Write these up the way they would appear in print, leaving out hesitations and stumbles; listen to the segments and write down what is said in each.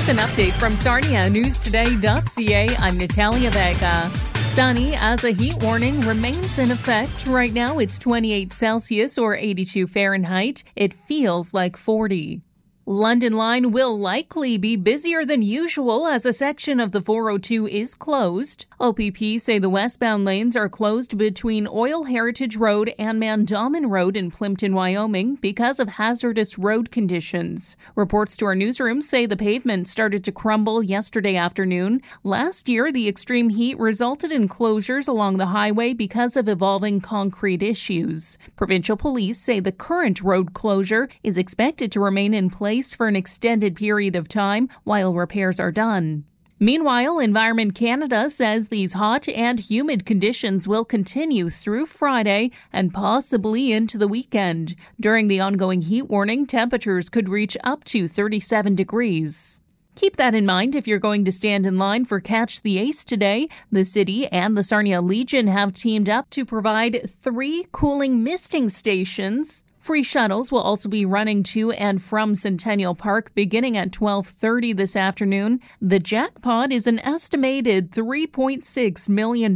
an update from SarniaNewsToday.ca. I'm Natalia Vega. Sunny as a heat warning remains in effect. Right now it's 28 Celsius or 82 Fahrenheit. It feels like 40. London Line will likely be busier than usual as a section of the 402 is closed. OPP say the westbound lanes are closed between Oil Heritage Road and Mandamin Road in Plimpton, Wyoming because of hazardous road conditions. Reports to our newsroom say the pavement started to crumble yesterday afternoon. Last year, the extreme heat resulted in closures along the highway because of evolving concrete issues. Provincial police say the current road closure is expected to remain in place for an extended period of time while repairs are done. Meanwhile, Environment Canada says these hot and humid conditions will continue through Friday and possibly into the weekend. During the ongoing heat warning, temperatures could reach up to 37 degrees. Keep that in mind if you're going to stand in line for Catch the Ace today. The city and the Sarnia Legion have teamed up to provide 3 cooling misting stations. Free shuttles will also be running to and from Centennial Park beginning at 12:30 this afternoon. The jackpot is an estimated $3.6 million.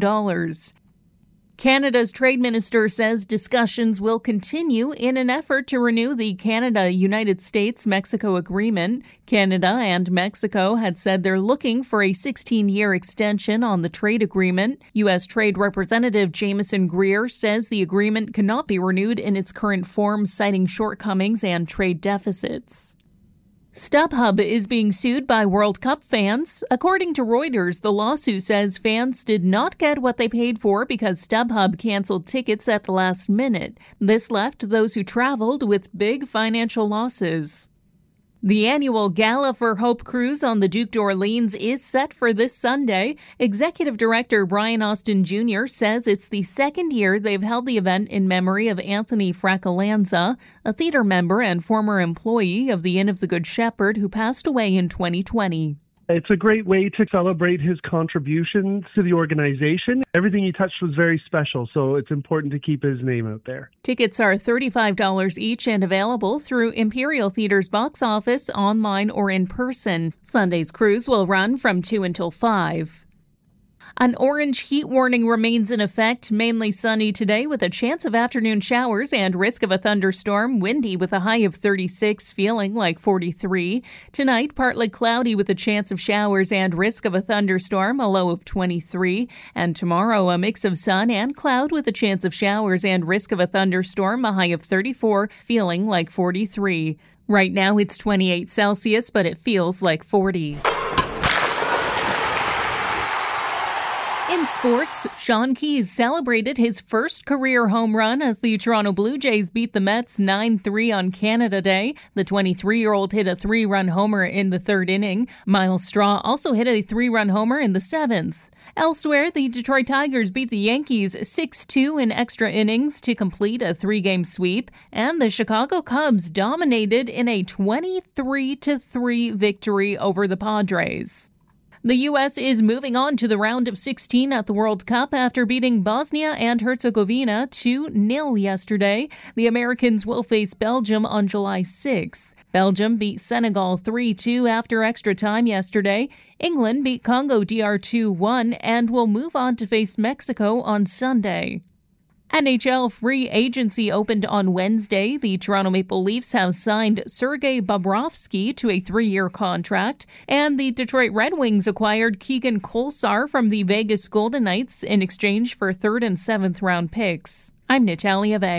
Canada's trade minister says discussions will continue in an effort to renew the Canada-United States-Mexico agreement. Canada and Mexico had said they're looking for a 16-year extension on the trade agreement. U.S. Trade Representative Jameson Greer says the agreement cannot be renewed in its current form, citing shortcomings and trade deficits. StubHub is being sued by World Cup fans. According to Reuters, the lawsuit says fans did not get what they paid for because StubHub canceled tickets at the last minute. This left those who traveled with big financial losses. The annual Gala for Hope cruise on the Duke d'Orleans is set for this Sunday. Executive Director Brian Austin Jr. says it's the second year they've held the event in memory of Anthony Fracalanza, a theater member and former employee of the Inn of the Good Shepherd who passed away in 2020. It's a great way to celebrate his contributions to the organization. Everything he touched was very special, so it's important to keep his name out there. Tickets are $35 each and available through Imperial Theater's box office, online or in person. Sunday's cruise will run from 2 until 5. An orange heat warning remains in effect, mainly sunny today with a chance of afternoon showers and risk of a thunderstorm, windy with a high of 36, feeling like 43. Tonight, partly cloudy with a chance of showers and risk of a thunderstorm, a low of 23. And tomorrow, a mix of sun and cloud with a chance of showers and risk of a thunderstorm, a high of 34, feeling like 43. Right now, it's 28 Celsius, but it feels like 40. In sports, Sean Keyes celebrated his first career home run as the Toronto Blue Jays beat the Mets 9-3 on Canada Day. The 23-year-old hit a 3-run homer in the 3rd inning. Miles Straw also hit a 3-run homer in the 7th. Elsewhere, the Detroit Tigers beat the Yankees 6-2 in extra innings to complete a 3-game sweep, and the Chicago Cubs dominated in a 23-3 victory over the Padres. The U.S. is moving on to the round of 16 at the World Cup after beating Bosnia and Herzegovina 2-0 yesterday. The Americans will face Belgium on July 6th. Belgium beat Senegal 3-2 after extra time yesterday. England beat Congo DR 2-1 and will move on to face Mexico on Sunday. NHL free agency opened on Wednesday. The Toronto Maple Leafs have signed Sergei Bobrovsky to a 3-year contract, and the Detroit Red Wings acquired Keegan Kolesar from the Vegas Golden Knights in exchange for 3rd and 7th round picks. I'm Natalia Vega.